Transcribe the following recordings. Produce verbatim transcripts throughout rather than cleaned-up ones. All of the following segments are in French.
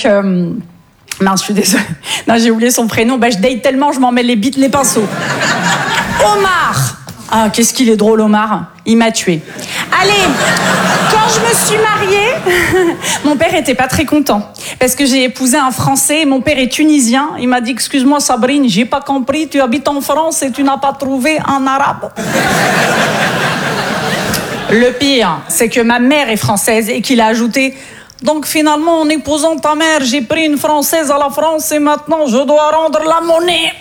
avec... Euh... Non, je suis désolée. Non, j'ai oublié son prénom. Bah, je date tellement, je m'en mets les bites, les pinceaux. Omar. Ah, qu'est-ce qu'il est drôle, Omar. Il m'a tué. Allez, quand je me suis mariée, mon père était pas très content. Parce que j'ai épousé un Français, mon père est tunisien. Il m'a dit, excuse-moi Sabrine, j'ai pas compris, tu habites en France et tu n'as pas trouvé un arabe. Le pire, c'est que ma mère est française et qu'il a ajouté... Donc finalement, en épousant ta mère, j'ai pris une Française à la France et maintenant je dois rendre la monnaie.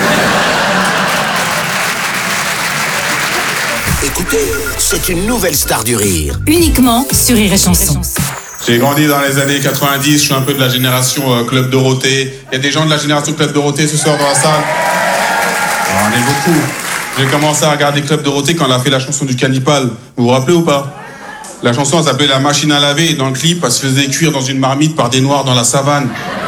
Écoutez, c'est une nouvelle star du rire. Uniquement sur Rire et Chanson. J'ai grandi dans les années quatre-vingt-dix, je suis un peu de la génération euh, Club Dorothée. Il y a des gens de la génération Club Dorothée ce soir dans la salle. Alors, on est beaucoup. J'ai commencé à regarder Club Dorothée quand elle a fait la chanson du Cannibale. Vous vous rappelez ou pas? La chanson, elle s'appelait La machine à laver. Et dans le clip, elle se faisait cuire dans une marmite par des noirs dans la savane.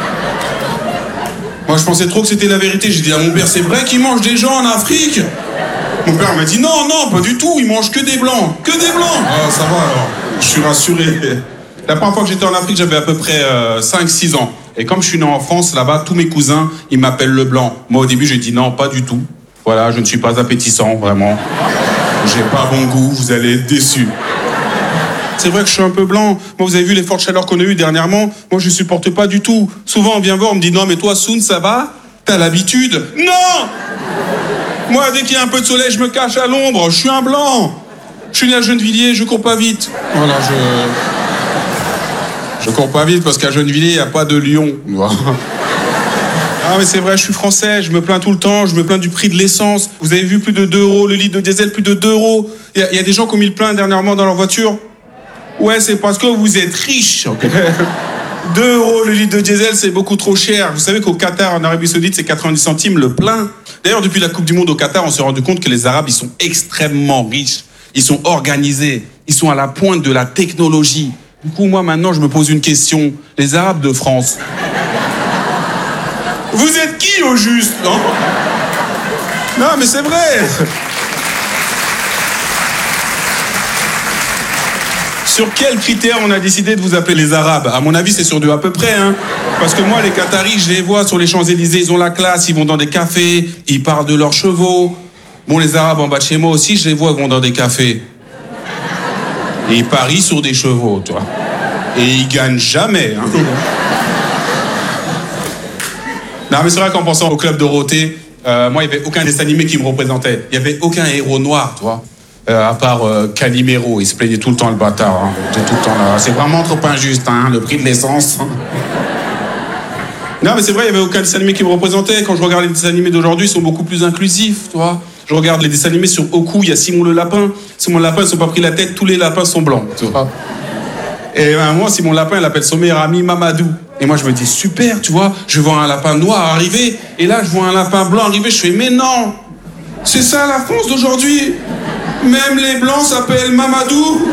Moi, je pensais trop que c'était la vérité. J'ai dit à mon père, c'est vrai qu'ils mangent des gens en Afrique? Mon père m'a dit, non, non, pas du tout. Ils mangent que des blancs. Que des blancs. Ah, ça va alors. Je suis rassuré. La première fois que j'étais en Afrique, j'avais à peu près euh, cinq six ans. Et comme je suis né en France, là-bas, tous mes cousins, ils m'appellent le blanc. Moi, au début, j'ai dit non, pas du tout. Voilà, je ne suis pas appétissant, vraiment. J'ai pas bon goût, vous allez être déçus. C'est vrai que je suis un peu blanc. Moi, vous avez vu les fortes chaleurs qu'on a eues dernièrement? Moi, je supporte pas du tout. Souvent, on vient voir, on me dit, non, mais toi, Soun, ça va? T'as l'habitude? Non! Moi, dès qu'il y a un peu de soleil, je me cache à l'ombre. Je suis un blanc. Je suis né à Gennevilliers, je cours pas vite. Voilà, je... Je cours pas vite parce qu'à Gennevilliers, il n'y a pas de lion. Ah, mais c'est vrai, je suis français, je me plains tout le temps, je me plains du prix de l'essence. Vous avez vu, plus de deux euros, le litre de diesel, plus de deux euros. Il y, y a des gens qui ont mis le plein dernièrement dans leur voiture. Ouais, c'est parce que vous êtes riches. Okay. deux euros le litre de diesel, c'est beaucoup trop cher. Vous savez qu'au Qatar, en Arabie Saoudite, c'est quatre-vingt-dix centimes le plein. D'ailleurs, depuis la Coupe du Monde au Qatar, on s'est rendu compte que les Arabes, ils sont extrêmement riches. Ils sont organisés. Ils sont à la pointe de la technologie. Du coup, moi, maintenant, je me pose une question. Les Arabes de France. Vous êtes qui, au juste, non? Non, mais c'est vrai. Sur quels critères on a décidé de vous appeler les Arabes? À mon avis, c'est sur deux à peu près, hein. Parce que moi, les Qataris, je les vois sur les Champs-Élysées, ils ont la classe, ils vont dans des cafés, ils parlent de leurs chevaux. Bon, les Arabes en bas de chez moi aussi, je les vois, ils vont dans des cafés. Et ils parient sur des chevaux, toi. Et ils gagnent jamais, hein. Non, mais c'est vrai qu'en pensant au Club Dorothée, euh, moi, il n'y avait aucun dessin animé qui me représentait. Il n'y avait aucun héros noir, tu vois. Euh, à part euh, Calimero, il se plaignait tout le temps, le bâtard. Hein. Tout le temps là. C'est vraiment trop injuste, hein, le prix de l'essence. Non, mais c'est vrai, il n'y avait aucun dessin animé qui me représentait. Quand je regarde les dessins animés d'aujourd'hui, ils sont beaucoup plus inclusifs, tu vois. Je regarde les dessins animés sur Oku, il y a Simon le Lapin. Simon le Lapin, ils ne sont pas pris la tête, tous les lapins sont blancs, tu vois. Et ben, moi, Simon le Lapin, il appelle son meilleur ami Mamadou. Et moi, je me dis, super, tu vois, je vois un lapin noir arriver, et là, je vois un lapin blanc arriver, je fais, mais non, c'est ça la France d'aujourd'hui. Même les blancs s'appellent Mamadou.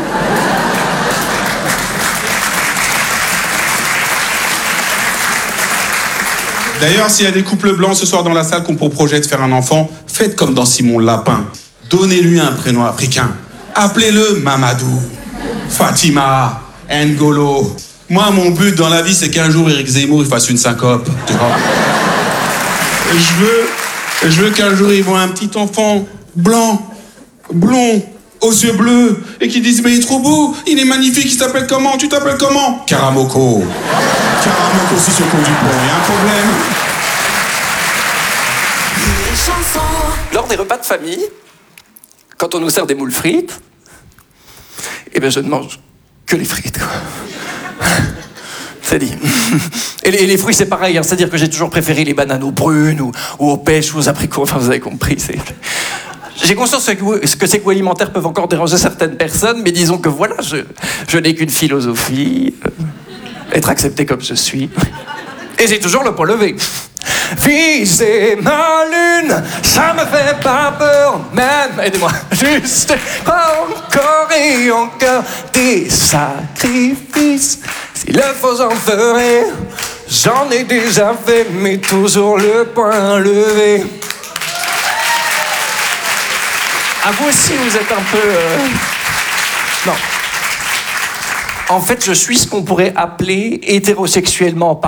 D'ailleurs, s'il y a des couples blancs ce soir dans la salle qui ont pour projet de faire un enfant, faites comme dans Simon le Lapin. Donnez-lui un prénom africain. Appelez-le Mamadou, Fatima, N'Golo. Moi, mon but dans la vie, c'est qu'un jour, Éric Zemmour, il fasse une syncope. Tu vois. Et je veux, je veux qu'un jour, il voit un petit enfant blanc, blond, aux yeux bleus, et qui dise, mais il est trop beau, il est magnifique, il s'appelle comment? Tu t'appelles comment? Karamoko. Karamoko, c'est sur le du pont, il y a un problème. Lors des repas de famille, quand on nous sert des moules frites, eh bien je ne mange que les frites, quoi. C'est dit. Et les, et les fruits, c'est pareil, hein, c'est-à-dire que j'ai toujours préféré les bananes aux prunes, ou, ou aux pêches, ou aux abricots, enfin vous avez compris, c'est... J'ai conscience que, que ces goûts alimentaires peuvent encore déranger certaines personnes, mais disons que voilà, je, je n'ai qu'une philosophie, euh, être accepté comme je suis. Et j'ai toujours le poing levé. Viser ma lune, ça me fait pas peur, même, aidez-moi, juste encore et encore des sacrifices. S'il le faut, j'en ferai, j'en ai déjà fait, mais toujours le poing levé. À vous aussi, vous êtes un peu... Euh... Non. En fait, je suis ce qu'on pourrait appeler hétérosexuellement